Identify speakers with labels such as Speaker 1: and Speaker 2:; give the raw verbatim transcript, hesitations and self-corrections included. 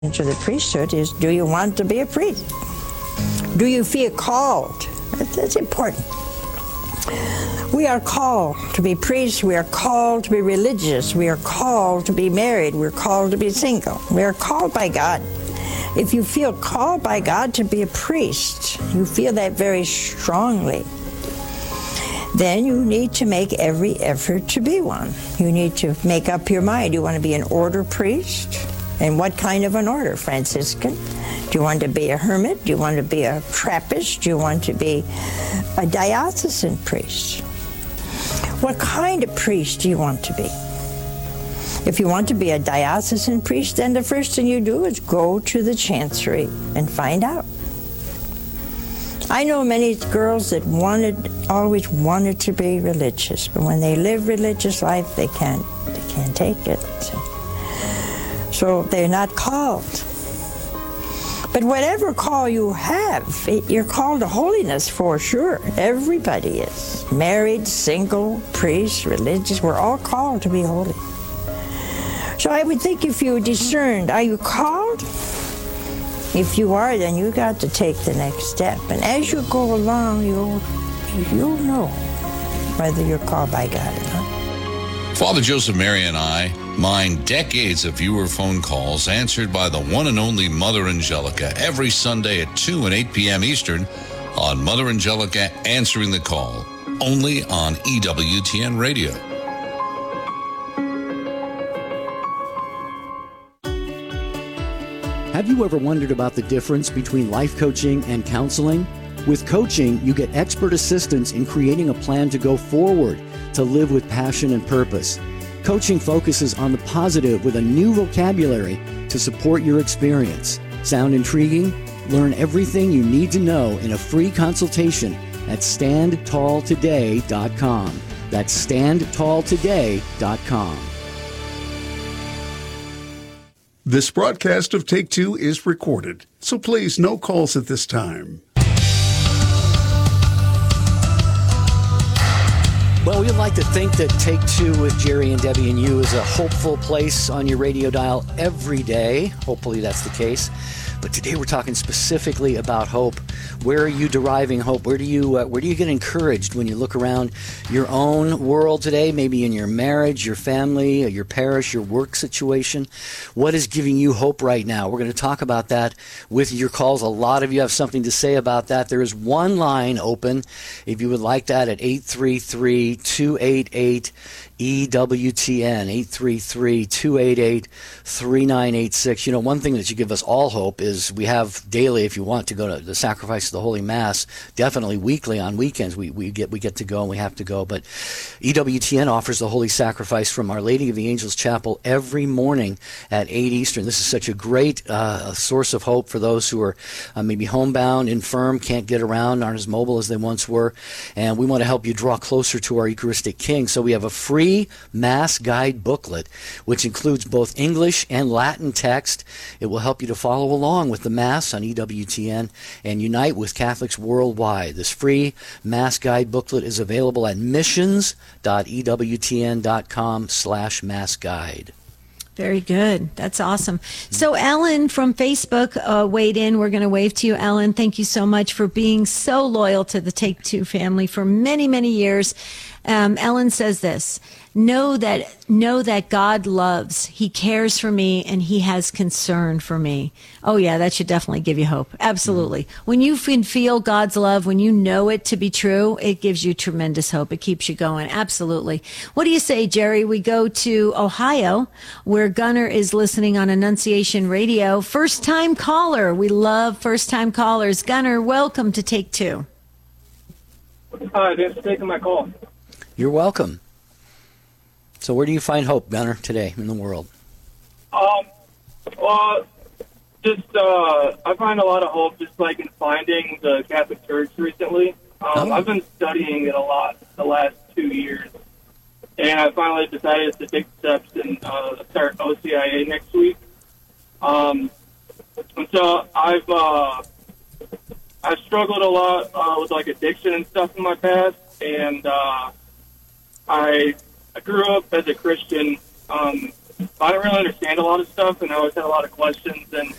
Speaker 1: to the priesthood is, do you want to be a priest? Do you feel called? That's important. We are called to be priests. We are called to be religious. We are called to be married. We're called to be single. We are called by God. If you feel called by God to be a priest, you feel that very strongly, then you need to make every effort to be one. You need to make up your mind. You want to be an order priest? And what kind of an order? Franciscan? Do you want to be a hermit? Do you want to be a Trappist? Do you want to be a diocesan priest? What kind of priest do you want to be? If you want to be a diocesan priest, then the first thing you do is go to the chancery and find out. I know many girls that wanted, always wanted to be religious, but when they live religious life, they can't, they can't take it. So they're not called. But whatever call you have, it, you're called to holiness for sure. Everybody is. Married, single, priest, religious, we're all called to be holy. So I would think if you discerned, are you called? If you are, then you got to take the next step. And as you go along, you'll, you'll know whether you're called by God or not.
Speaker 2: Father Joseph Mary and I mine decades of viewer phone calls answered by the one and only Mother Angelica every Sunday at two and eight p.m. Eastern on Mother Angelica Answering the Call, only on E W T N Radio.
Speaker 3: Have you ever wondered about the difference between life coaching and counseling? With coaching, you get expert assistance in creating a plan to go forward, to live with passion and purpose. Coaching focuses on the positive with a new vocabulary to support your experience. Sound intriguing? Learn everything you need to know in a free consultation at stand tall today dot com. That's stand tall today dot com.
Speaker 4: This broadcast of Take Two is recorded, so please no calls at this time.
Speaker 3: Well, we'd like to think that Take Two with Jerry and Debbie and you is a hopeful place on your radio dial every day. Hopefully that's the case. But today we're talking specifically about hope. Where are you deriving hope? Where do you uh, where do you get encouraged when you look around your own world today? Maybe in your marriage, your family, your parish, your work situation. What is giving you hope right now? We're going to talk about that with your calls. A lot of you have something to say about that. There is one line open if you would like that at eight three three, two eight eight, E W T N, eight three three, two eight eight, three nine eight six. You know, one thing that should give us all hope is we have daily, if you want to go to the sacrifice of the Holy Mass, definitely weekly on weekends we, we get we get to go and we have to go. But E W T N offers the Holy Sacrifice from Our Lady of the Angels Chapel every morning at eight Eastern. This is such a great uh, source of hope for those who are uh, maybe homebound, infirm, can't get around, aren't as mobile as they once were. And we want to help you draw closer to our Eucharistic King. So we have a free Mass Guide booklet, which includes both English and Latin text. It will help you to follow along with the Mass on E W T N and unite with Catholics worldwide. This free Mass Guide booklet is available at missions dot E W T N dot com slash Mass Guide.
Speaker 5: Very good. That's awesome. So Ellen from Facebook uh, weighed in. We're going to wave to you, Ellen. Thank you so much for being so loyal to the Take Two family for many, many years. Um, Ellen says this: know that know that God loves, he cares for me, and he has concern for me. Oh yeah, that should definitely give you hope. Absolutely. Mm-hmm. When you can feel God's love, when you know it to be true, it gives you tremendous hope. It keeps you going. Absolutely. What do you say, Jerry? We go to Ohio, where Gunnar is listening on Annunciation Radio. First time caller. We love first time callers. Gunnar, welcome to Take Two.
Speaker 6: Hi, thanks for taking my call.
Speaker 3: You're welcome. So where do you find hope, Gunnar, today in the world?
Speaker 6: Um, well, just, uh, I find a lot of hope just like in finding the Catholic Church recently. Um,
Speaker 3: Oh.
Speaker 6: I've been studying it a lot the last two years, and I finally decided to take steps and uh, start O C I A next week. Um, and so I've, uh, I've struggled a lot uh, with like addiction and stuff in my past, and uh, I I grew up as a Christian, um, I don't really understand a lot of stuff, and I always had a lot of questions. And